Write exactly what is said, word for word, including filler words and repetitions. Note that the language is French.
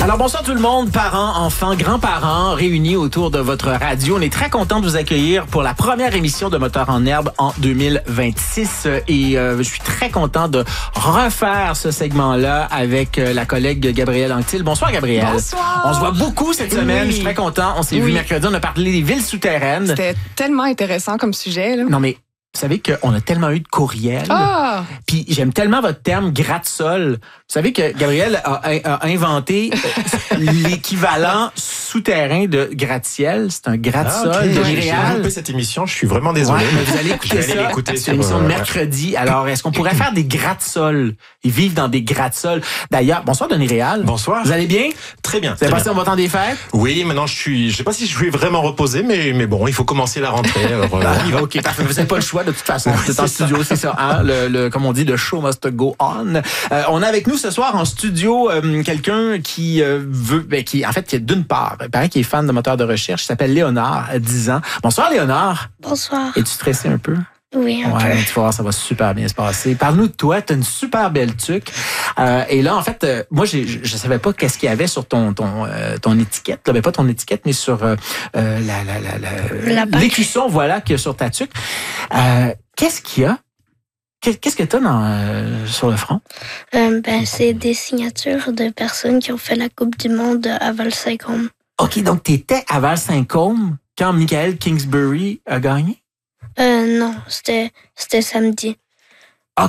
Alors bonsoir tout le monde, parents, enfants, grands-parents réunis autour de votre radio. On est très content de vous accueillir pour la première émission de Moteur en herbe en deux mille vingt-six et euh, je suis très content de refaire ce segment-là avec euh, la collègue Gabrielle Anctil. Bonsoir Gabrielle. Bonsoir. On se voit beaucoup cette semaine, oui. Je suis très content. On s'est oui. vu mercredi, on a parlé des villes souterraines. C'était tellement intéressant comme sujet, là. Non mais vous savez qu'on a tellement eu de courriels. Ah! Puis j'aime tellement votre terme gratte-sol. Vous savez que Gabrielle a, a inventé l'équivalent souterrain de gratte-ciel. C'est un gratte-sol ah, okay. de J'ai Réal. loupé cette émission, je suis vraiment désolé. Ouais, mais vous allez écouter ça. L'écouter c'est une émission euh, de mercredi. Alors, est-ce qu'on pourrait faire des gratte-sols? Ils vivent dans des gratte-sols. D'ailleurs, bonsoir Denis Réal. Bonsoir. Vous allez bien? Très bien. Vous avez passé un bon temps des fêtes? Oui, maintenant je suis, je sais pas si je suis vraiment reposé, mais, mais bon, il faut commencer la rentrée. Alors, euh, on y va. OK, parfait. Vous n'avez pas le choix de toute façon. C'est en studio, c'est ça. Hein? Le, le, comme on dit, le show must go on. Euh, on a avec nous ce soir en studio euh, quelqu'un qui euh, veut, ben, qui en fait, qui est d'une part, il paraît qu'il est fan de moteurs de recherche. Il s'appelle Léonard, à dix ans. Bonsoir Léonard. Bonsoir. Es-tu stressé un peu? Oui, un ouais, peu. Tu vas voir, ça va super bien se passer. Parle-nous de toi, tu as une super belle tuque. Euh, et là, en fait, euh, moi, j'ai, je savais pas qu'est-ce qu'il y avait sur ton ton euh, ton étiquette. Là, ben, pas ton étiquette, mais sur euh, euh, la, la, la, la, la l'écusson, voilà, qu'il y a sur ta tuque. Euh, qu'est-ce qu'il y a? Qu'est-ce que tu as dans, euh, sur le front? Euh, ben, c'est des signatures de personnes qui ont fait la Coupe du Monde à Val-Saint-Côme. OK, donc tu étais à Val-Saint-Côme quand Michael Kingsbury a gagné? Euh, non, c'était, c'était samedi.